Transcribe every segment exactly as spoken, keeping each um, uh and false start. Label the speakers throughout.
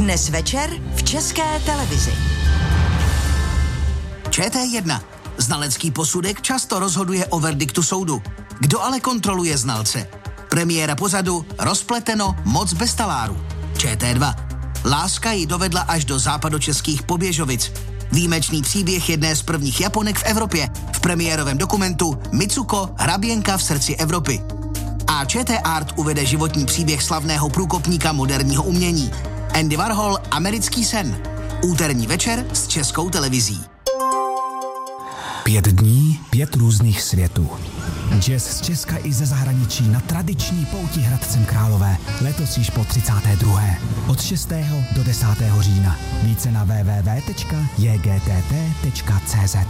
Speaker 1: Dnes večer v České televizi.
Speaker 2: Č T jedna. Znalecký posudek často rozhoduje o verdiktu soudu. Kdo ale kontroluje znalce? Premiéra pozadu Rozpleteno, moc bez taláru. Č T dva. Láska ji dovedla až do západočeských Poběžovic. Výjimečný příběh jedné z prvních Japonek v Evropě v premiérovém dokumentu Mitsuko, hraběnka v srdci Evropy. A Č T Art uvede životní příběh slavného průkopníka moderního umění. Andy Warhol, Americký sen. Úterní večer s Českou televizí.
Speaker 3: Pět dní, pět různých světů. Jazz z Česka i ze zahraničí na tradiční pouti Hradcem Králové. Letos již po třicáté druhé Od šestého do desátého října. Více na w w w tečka j g t t tečka c z.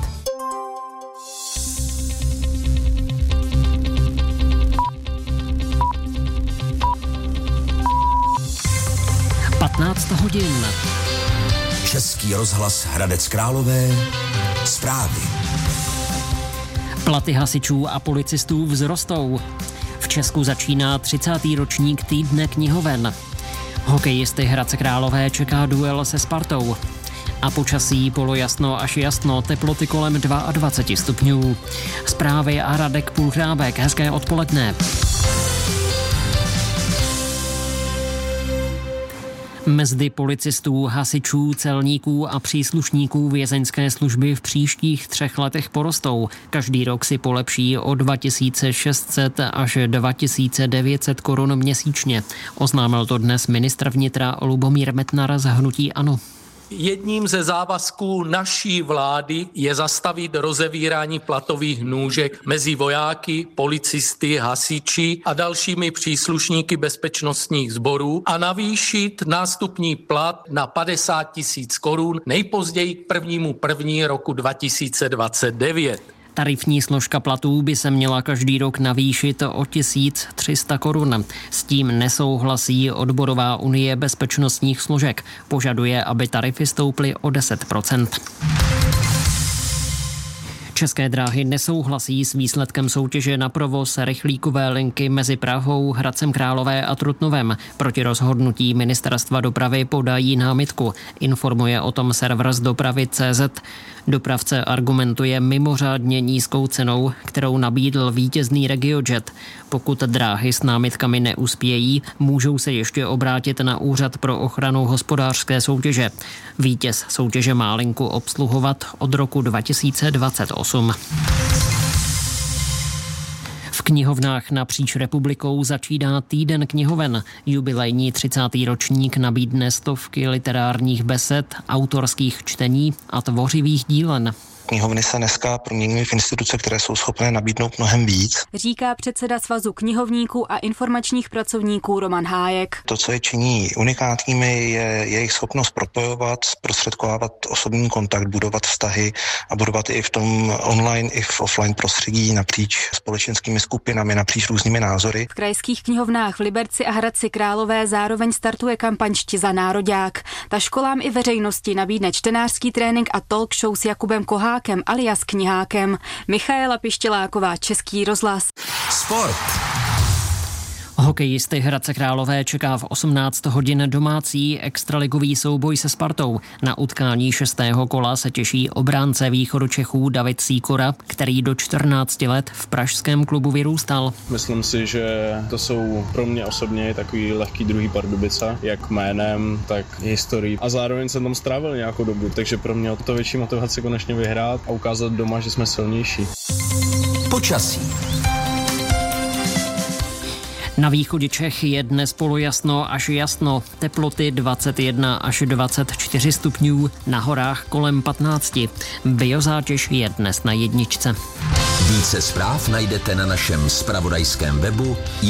Speaker 4: patnáct hodin.
Speaker 2: Český rozhlas Hradec Králové. Zprávy.
Speaker 4: Platy hasičů a policistů vzrostou. V Česku začíná třicátý ročník týdne knihoven. Hokejisty Hradce Králové čeká duel se Spartou. A počasí polojasno až jasno, teploty kolem dvacet dva stupňů. Zprávy a Radek Půlhrábek. Hezké odpoledne. Mzdy policistů, hasičů, celníků a příslušníků vězeňské služby v příštích třech letech porostou. Každý rok si polepší o dva tisíce šest set až dva tisíce devět set korun měsíčně. Oznámil to dnes ministr vnitra Lubomír Metnar z hnutí ANO.
Speaker 5: Jedním ze závazků naší vlády je zastavit rozevírání platových nůžek mezi vojáky, policisty, hasiči a dalšími příslušníky bezpečnostních sborů a navýšit nástupní plat na padesát tisíc korun nejpozději k prvnímu první roku dva tisíce dvacet devět.
Speaker 4: Tarifní složka platů by se měla každý rok navýšit o tisíc tři sta korun. S tím nesouhlasí Odborová unie bezpečnostních složek. Požaduje, aby tarify stouply o deset procent. České dráhy nesouhlasí s výsledkem soutěže na provoz rychlíkové linky mezi Prahou, Hradcem Králové a Trutnovem. Proti rozhodnutí ministerstva dopravy podají námitku. Informuje o tom server z dopravy tečka cé zet. Dopravce argumentuje mimořádně nízkou cenou, kterou nabídl vítězný RegioJet. Pokud dráhy s námitkami neuspějí, můžou se ještě obrátit na Úřad pro ochranu hospodářské soutěže. Vítěz soutěže má linku obsluhovat od roku dva tisíce dvacet osm. V knihovnách napříč republikou začíná týden knihoven. Jubilejní třicátý ročník nabídne stovky literárních besed, autorských čtení a tvořivých dílen.
Speaker 6: Knihovny se dneska proměňují v instituce, které jsou schopné nabídnout mnohem víc.
Speaker 7: Říká předseda Svazu knihovníků a informačních pracovníků Roman Hájek.
Speaker 6: To, co je činí unikátními, je jejich schopnost propojovat, zprostředkovávat osobní kontakt, budovat vztahy a budovat i v tom online, i v offline prostředí napříč společenskými skupinami, napříč různými názory.
Speaker 7: V krajských knihovnách v Liberci a Hradci Králové zároveň startuje kampaň Čti za nároďák. Ta školám i veřejnosti nabídne čtenářský trénink a talk show s Jakubem Kohákem alias Knihákem. Michaela Pištěláková, Český rozhlas.
Speaker 2: Sport.
Speaker 4: Hokejisty Hradce Králové čeká v osmnáct hodin domácí extraligový souboj se Spartou. Na utkání šestého kola se těší obránce Východočechů David Sýkora, který do čtrnácti let v pražském klubu vyrůstal.
Speaker 8: Myslím si, že to jsou pro mě osobně takový lehký druhý Pardubice, jak jménem, tak historií. A zároveň jsem tam strávil nějakou dobu, takže pro mě to větší motivace konečně vyhrát a ukázat doma, že jsme silnější.
Speaker 2: Počasí.
Speaker 4: Na východě Čech je dnes polojasno až jasno, teploty dvacet jedna až dvacet čtyři stupňů, na horách kolem patnáct. Biozátěž je dnes na jedničce.
Speaker 9: Více zpráv najdete na našem zpravodajském webu